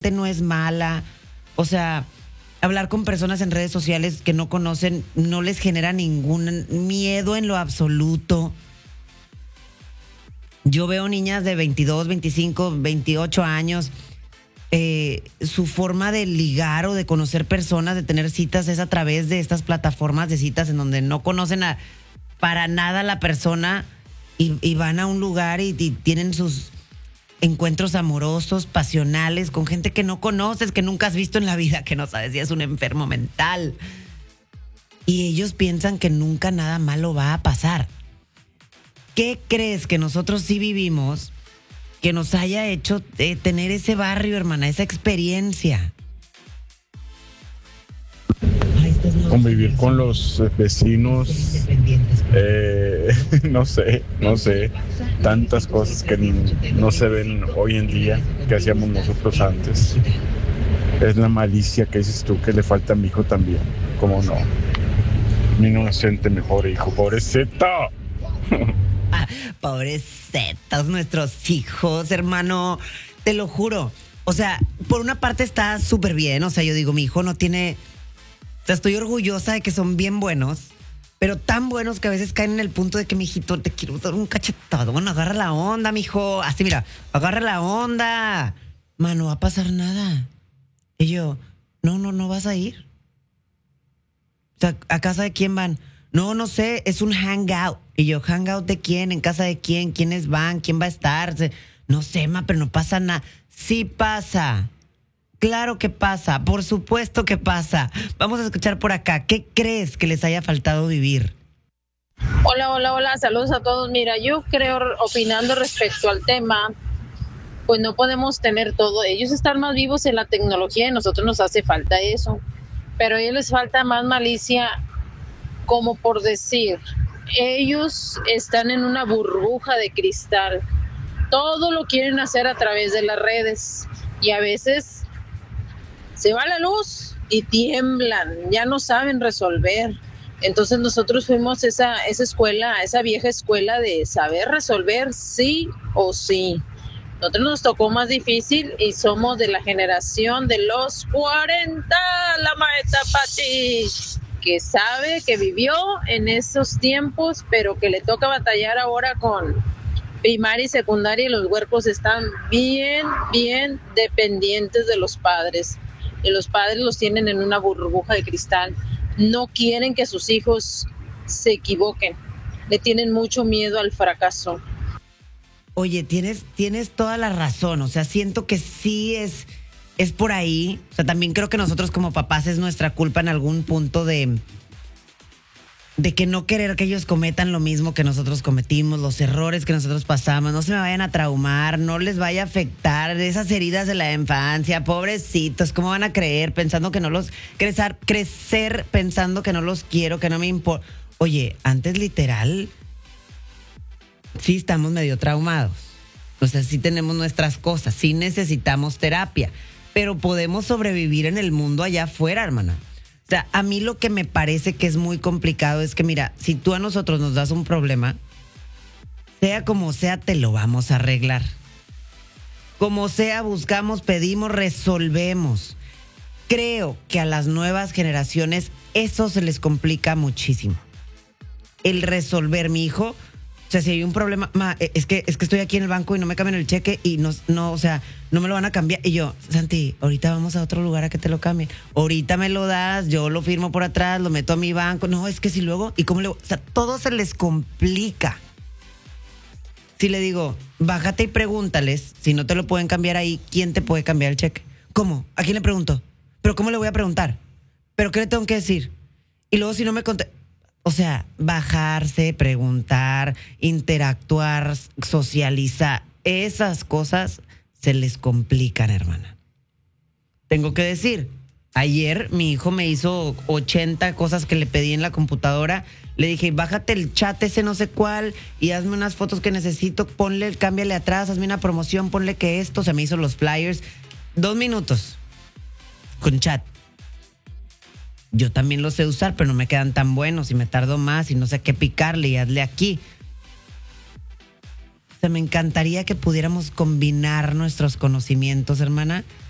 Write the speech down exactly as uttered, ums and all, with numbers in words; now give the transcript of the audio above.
gente no es mala. O sea, hablar con personas en redes sociales que no conocen no les genera ningún miedo en lo absoluto. Yo veo niñas de veintidós, veinticinco, veintiocho años. Eh, su forma de ligar o de conocer personas, de tener citas, es a través de estas plataformas de citas en donde no conocen a, para nada a la persona y, y van a un lugar y, y tienen sus encuentros amorosos, pasionales, con gente que no conoces, que nunca has visto en la vida, que no sabes si es un enfermo mental. Y ellos piensan que nunca nada malo va a pasar. ¿Qué crees que nosotros sí vivimos que nos haya hecho eh, tener ese barrio, hermana, esa experiencia? Convivir con los vecinos, eh, no sé, no sé, tantas cosas que ni, no se ven hoy en día que hacíamos nosotros antes. Es la malicia que dices tú que le falta a mi hijo también, ¿cómo no? Mi inocente mejor hijo, pobrecito. Ah, pobrecitos nuestros hijos, hermano, te lo juro. O sea, por una parte está súper bien, o sea, yo digo, mi hijo no tiene... O sea, estoy orgullosa de que son bien buenos, pero tan buenos que a veces caen en el punto de que, mijito, te quiero dar un cachetadón, agarra la onda, mijo. Así, mira, agarra la onda. Ma, no va a pasar nada. Y yo, no, no, no vas a ir. O sea, ¿a casa de quién van? No, no sé, es un hangout. Y yo, ¿hangout de quién? ¿En casa de quién? ¿Quiénes van? ¿Quién va a estar? No sé, ma, pero no pasa nada. Sí pasa. Claro que pasa, por supuesto que pasa. Vamos a escuchar por acá. ¿Qué crees que les haya faltado vivir? Hola, hola, hola, saludos a todos. Mira, yo creo, opinando respecto al tema, pues no podemos tener todo. Ellos están más vivos en la tecnología y a nosotros nos hace falta eso. Pero a ellos les falta más malicia, como por decir, ellos están en una burbuja de cristal. Todo lo quieren hacer a través de las redes y a veces se va la luz y tiemblan, ya no saben resolver. Entonces nosotros fuimos esa, esa escuela, esa vieja escuela de saber resolver sí o sí. Nosotros nos tocó más difícil y somos de la generación de los cuarenta, la maestra Pati, que sabe, que vivió en esos tiempos, pero que le toca batallar ahora con primaria y secundaria y los huercos están bien, bien dependientes de los padres. Y los padres los tienen en una burbuja de cristal. No quieren que sus hijos se equivoquen. Le tienen mucho miedo al fracaso. Oye, tienes, tienes toda la razón. O sea, siento que sí es, es por ahí. O sea, también creo que nosotros como papás es nuestra culpa en algún punto de, de que no querer que ellos cometan lo mismo que nosotros cometimos, los errores que nosotros pasamos, no se me vayan a traumar, no les vaya a afectar esas heridas de la infancia, pobrecitos, ¿cómo van a creer pensando que no los, crecer, crecer pensando que no los quiero, que no me importa? Oye, antes literal, sí estamos medio traumados, o sea, sí tenemos nuestras cosas, sí necesitamos terapia, pero podemos sobrevivir en el mundo allá afuera, hermana. O sea, a mí lo que me parece que es muy complicado es que, mira, si tú a nosotros nos das un problema, sea como sea, te lo vamos a arreglar. Como sea, buscamos, pedimos, resolvemos. Creo que a las nuevas generaciones eso se les complica muchísimo. El resolver, mi hijo. O sea, si hay un problema, ma, es que es que estoy aquí en el banco y no me cambian el cheque y no, no, o sea, no me lo van a cambiar. Y yo, Santi, ahorita vamos a otro lugar a que te lo cambien. Ahorita me lo das, yo lo firmo por atrás, lo meto a mi banco. No, es que si luego, ¿y cómo le...? O sea, todo se les complica. Si le digo, bájate y pregúntales, si no te lo pueden cambiar ahí, ¿quién te puede cambiar el cheque? ¿Cómo? ¿A quién le pregunto? ¿Pero cómo le voy a preguntar? ¿Pero qué le tengo que decir? Y luego si no me contesta... O sea, bajarse, preguntar, interactuar, socializar, esas cosas se les complican, hermana. Tengo que decir, ayer mi hijo me hizo ochenta cosas que le pedí en la computadora. Le dije, bájate el chat ese no sé cuál y hazme unas fotos que necesito, ponle, cámbiale atrás, hazme una promoción, ponle que esto. Se me hizo los flyers. Dos minutos con chat. Yo también lo sé usar, pero no me quedan tan buenos y me tardo más y no sé qué picarle y hazle aquí. O sea, me encantaría que pudiéramos combinar nuestros conocimientos, hermana,